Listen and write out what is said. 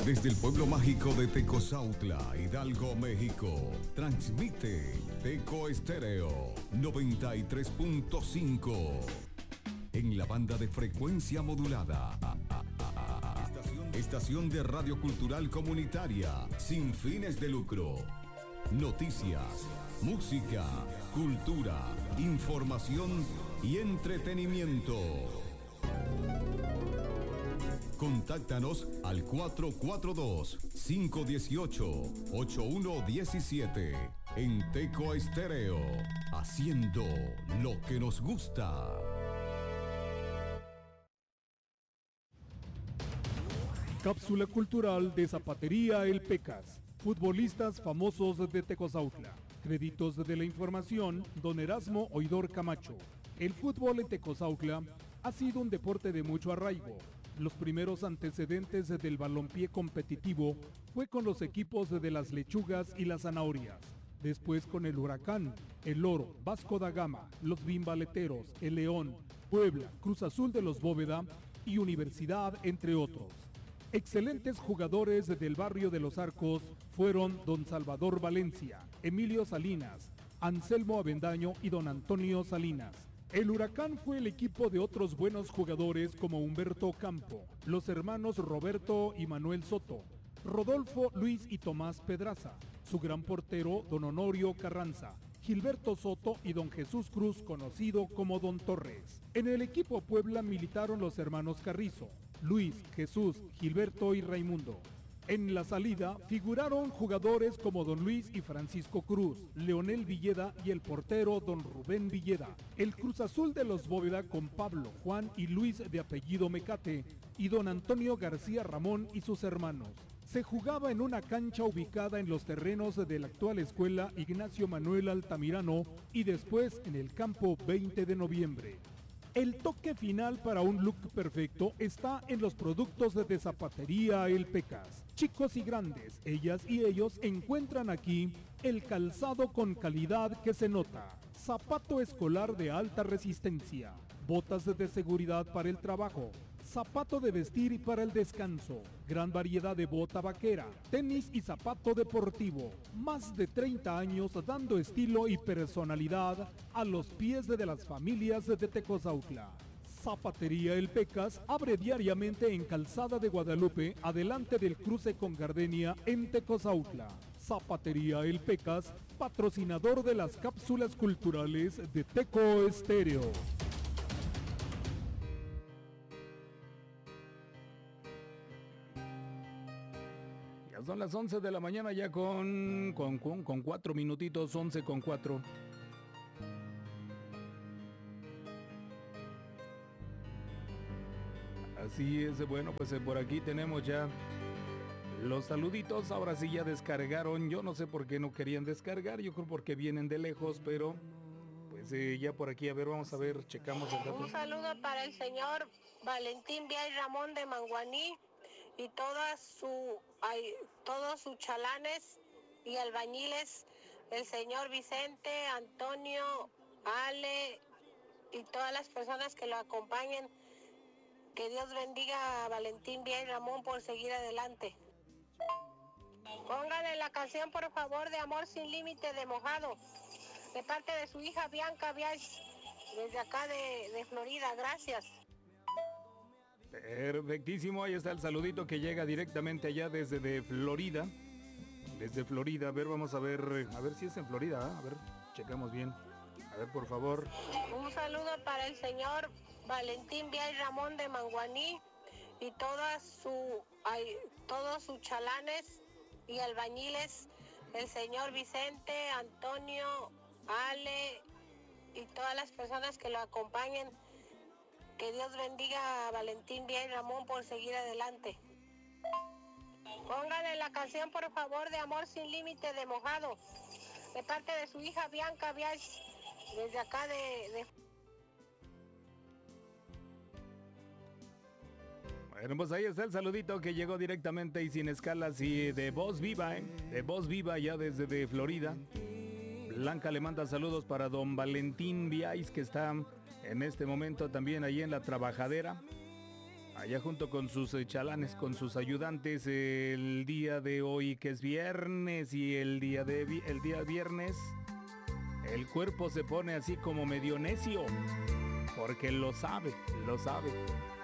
Desde el pueblo mágico de Tecozautla, Hidalgo, México, transmite Teco Estéreo 93.5 en la banda de frecuencia modulada. Estación de radio cultural comunitaria sin fines de lucro. Noticias, música, cultura, información y entretenimiento. Contáctanos al 442-518-8117 en Teco Estéreo, haciendo lo que nos gusta. Cápsula cultural de Zapatería El Pecas. Futbolistas famosos de Tecozautla. Créditos de la información, don Erasmo Oidor Camacho. El fútbol en Tecozautla ha sido un deporte de mucho arraigo. Los primeros antecedentes del balompié competitivo fue con los equipos de las Lechugas y las Zanahorias. Después con el Huracán, el Oro, Vasco da Gama, los Bimbaleteros, el León, Puebla, Cruz Azul de los Bóveda y Universidad, entre otros. Excelentes jugadores del barrio de Los Arcos fueron don Salvador Valencia, Emilio Salinas, Anselmo Avendaño y don Antonio Salinas. El Huracán fue el equipo de otros buenos jugadores como Humberto Campo, los hermanos Roberto y Manuel Soto, Rodolfo, Luis y Tomás Pedraza, su gran portero don Honorio Carranza, Gilberto Soto y don Jesús Cruz, conocido como don Torres. En el equipo Puebla militaron los hermanos Carrizo, Luis, Jesús, Gilberto y Raimundo. En la salida figuraron jugadores como don Luis y Francisco Cruz, Leonel Villeda y el portero don Rubén Villeda. El Cruz Azul de los Bóveda con Pablo, Juan y Luis de apellido Mecate y don Antonio García Ramón y sus hermanos. Se jugaba en una cancha ubicada en los terrenos de la actual escuela Ignacio Manuel Altamirano y después en el campo 20 de noviembre. El toque final para un look perfecto está en los productos de Zapatería El Pecas. Chicos y grandes, ellas y ellos encuentran aquí el calzado con calidad que se nota. Zapato escolar de alta resistencia, botas de seguridad para el trabajo, zapato de vestir y para el descanso, gran variedad de bota vaquera, tenis y zapato deportivo. Más de 30 años dando estilo y personalidad a los pies de las familias de Tecozautla. Zapatería El Pecas abre diariamente en Calzada de Guadalupe, adelante del cruce con Gardenia en Tecozautla. Zapatería El Pecas, patrocinador de las cápsulas culturales de Teco Estéreo. Son las 11 de la mañana ya con 4 minutitos, 11 con 4. Así es, bueno, pues por aquí tenemos ya los saluditos. Ahora sí ya descargaron, yo no sé por qué no querían descargar, yo creo porque vienen de lejos, pero pues ya por aquí, a ver, vamos a ver, checamos el dato. Un saludo para el señor Valentín Viay Ramón de Manguaní y todos sus chalanes y albañiles, el señor Vicente, Antonio, Ale y todas las personas que lo acompañen. Que Dios bendiga a Valentín Viay Ramón por seguir adelante. Póngale la canción, por favor, de Amor Sin Límite de Mojado, de parte de su hija Bianca Viay, desde acá de Florida. Gracias. Perfectísimo, ahí está el saludito que llega directamente allá desde Florida. Desde Florida, a ver, vamos a ver si es en Florida, ¿eh? A ver, checamos bien. A ver, por favor. Un saludo para el señor Valentín Viay Ramón de Manguaní y todos sus chalanes y albañiles, el señor Vicente, Antonio, Ale y todas las personas que lo acompañen. Que Dios bendiga a Valentín Viay Ramón por seguir adelante. Póngale la canción, por favor, de Amor Sin Límite de Mojado, de parte de su hija Bianca Viay, desde acá de... Bueno, pues ahí está el saludito que llegó directamente y sin escalas y de Voz Viva, de Voz Viva ya desde Florida. Blanca le manda saludos para don Valentín Viay, que está en este momento también ahí en La Trabajadera. allá junto con sus chalanes, con sus ayudantes, el día de hoy que es viernes y el día viernes el cuerpo se pone así como medio necio, porque lo sabe.